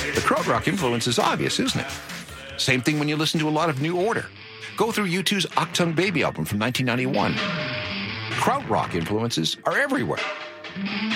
The krautrock influence is obvious, isn't it? Same thing when you listen to a lot of New Order. Go through U2's Achtung Baby album from 1991. Krautrock influences are everywhere.